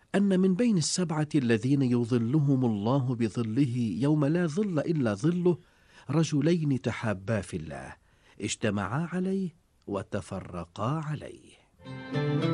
أن من بين السبعة الذين يظلهم الله بظله يوم لا ظل إلا ظله رجلين تحابا في الله، اجتمعا عليه وتفرقا عليه.